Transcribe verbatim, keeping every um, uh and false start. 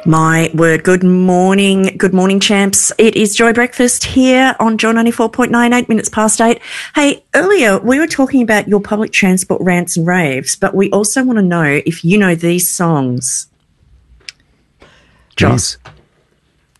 My word. Good morning. Good morning, champs. It is Joy Breakfast here on Joy ninety-four point nine, eight minutes past eight. Hey, earlier we were talking about your public transport rants and raves, but we also want to know if you know these songs. Joss. These,